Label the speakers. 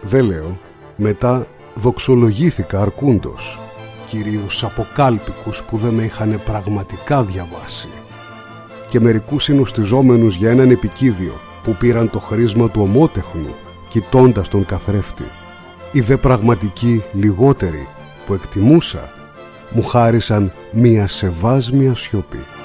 Speaker 1: Δεν λέω, μετά δοξολογήθηκα αρκούντος, κυρίως από κάλπικους που δεν με είχαν πραγματικά διαβάσει, και μερικούς συνοστιζόμενους για έναν επικίδιο που πήραν το χρήσμα του ομότεχνου κοιτώντας τον καθρέφτη. Οι δε πραγματικοί λιγότεροι που εκτιμούσα μου χάρισαν μία σεβάσμια σιωπή.